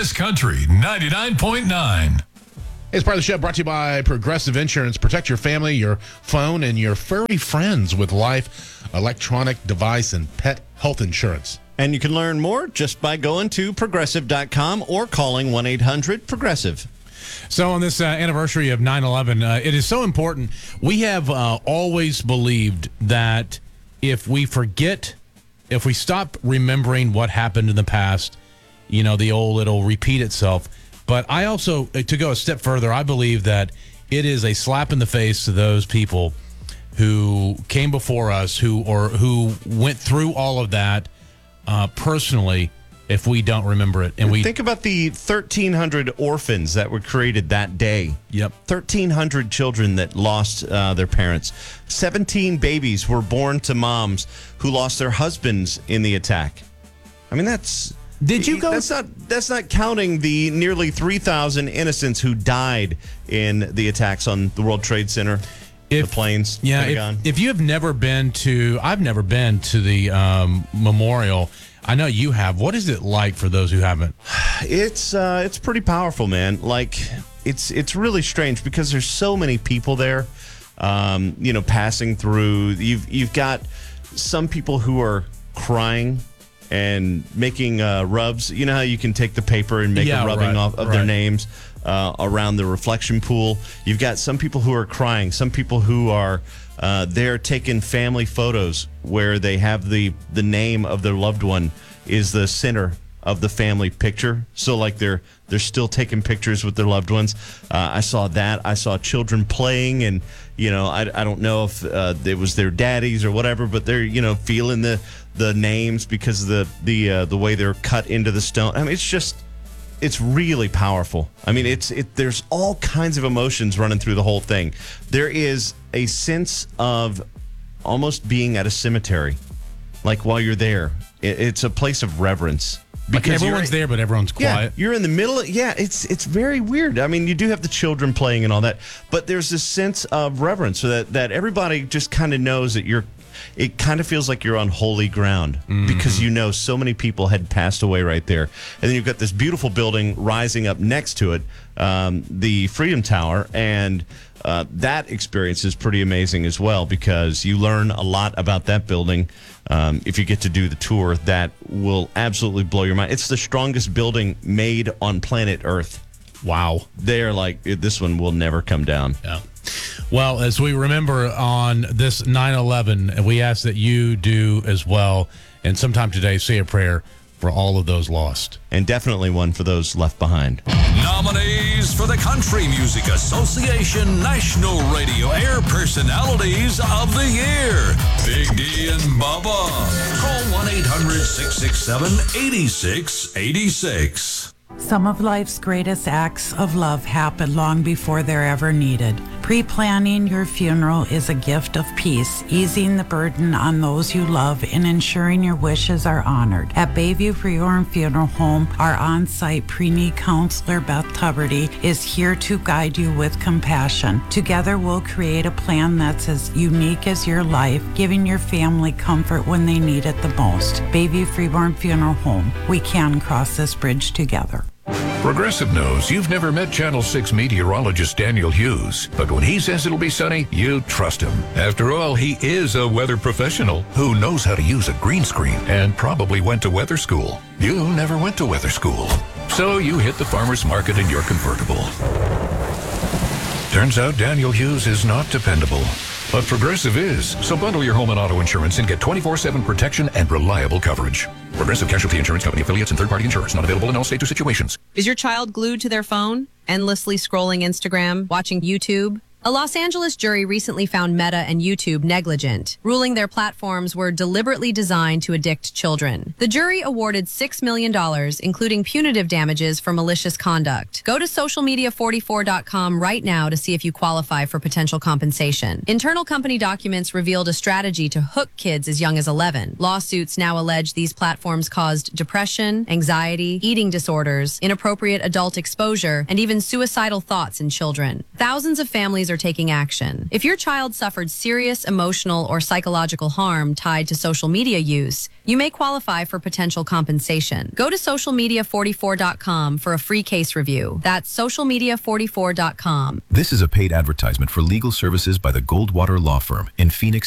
Best Country 99.9. It's part of the show brought to you by Progressive Insurance. Protect your family, your phone, and your furry friends with life, electronic device, and pet health insurance. And you can learn more just by going to Progressive.com or calling 1-800-PROGRESSIVE. So on this anniversary of 9/11, it is so important. We have always believed that if we stop remembering what happened in the past, it'll repeat itself. But I also, to go a step further, I believe that it is a slap in the face to those people who came before us, who went through all of that personally, if we don't remember it. And we think about the 1,300 orphans that were created that day. Yep. 1,300 children that lost their parents. 17 babies were born to moms who lost their husbands in the attack. I mean, that's... Did you go? That's not counting the nearly 3,000 innocents who died in the attacks on the World Trade Center, the planes, Pentagon. If you have never been to, I've never been to the memorial. I know you have. What is it like for those who haven't? It's pretty powerful, man. Like it's really strange because there's so many people there, passing through. You've got some people who are crying and making rubs. You know how you can take the paper and make a rubbing off of their names around the reflection pool? You've got some people who are crying, some people who are there taking family photos where they have the name of their loved one is the center of the family picture. So like they're still taking pictures with their loved ones. I saw that. I saw children playing, and I don't know if it was their daddies or whatever, but they're feeling the names because of the way they're cut into the stone. I mean, it's really powerful. I mean, there's all kinds of emotions running through the whole thing. There is a sense of almost being at a cemetery, like while you're there. It's a place of reverence. Like everyone's there, but everyone's quiet. Yeah, you're in the middle. It's very weird. I mean, you do have the children playing and all that, but there's this sense of reverence so that everybody just kind of knows that it kind of feels like you're on holy ground because so many people had passed away right there. And then you've got this beautiful building rising up next to it, the Freedom Tower, and that experience is pretty amazing as well because you learn a lot about that building. If you get to do the tour, that will absolutely blow your mind. It's the strongest building made on planet Earth. Wow. They're like, this one will never come down. Yeah. Well, as we remember on this 9/11, we ask that you do as well. And sometime today, say a prayer for all of those lost. And definitely one for those left behind. Nominees for the Country Music Association National Radio Air Personalities of the Year. Big D and Bubba. Call 1-800-667-8686. Some of life's greatest acts of love happen long before they're ever needed. Pre-planning your funeral is a gift of peace, easing the burden on those you love and ensuring your wishes are honored. At Bayview Freeborn Funeral Home, our on-site pre-need counselor, Beth Tuberty, is here to guide you with compassion. Together, we'll create a plan that's as unique as your life, giving your family comfort when they need it the most. Bayview Freeborn Funeral Home. We can cross this bridge together. Progressive knows you've never met Channel 6 meteorologist Daniel Hughes, but when he says it'll be sunny, you trust him. After all, he is a weather professional who knows how to use a green screen and probably went to weather school. You never went to weather school, so you hit the farmer's market in your convertible. Turns out Daniel Hughes is not dependable, but Progressive is. So bundle your home and auto insurance and get 24/7 protection and reliable coverage. Progressive Casualty Insurance Company affiliates and third-party insurers. Not available in all states or situations. Is your child glued to their phone, endlessly scrolling Instagram, watching YouTube? A Los Angeles jury recently found Meta and YouTube negligent, ruling their platforms were deliberately designed to addict children. The jury awarded $6 million, including punitive damages for malicious conduct. Go to socialmedia44.com right now to see if you qualify for potential compensation. Internal company documents revealed a strategy to hook kids as young as 11. Lawsuits now allege these platforms caused depression, anxiety, eating disorders, inappropriate adult exposure, and even suicidal thoughts in children. Thousands of families are taking action. If your child suffered serious emotional or psychological harm tied to social media use, you may qualify for potential compensation. Go to socialmedia44.com for a free case review. That's socialmedia44.com. This is a paid advertisement for legal services by the Goldwater Law Firm in Phoenix,